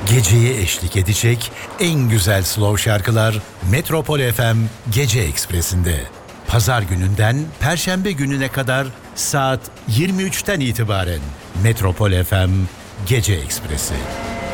Geceye eşlik edecek en güzel slow şarkılar Metropol FM Gece Ekspresi'nde. Pazar gününden Perşembe gününe kadar saat 23'ten itibaren Metropol FM Gece Ekspresi.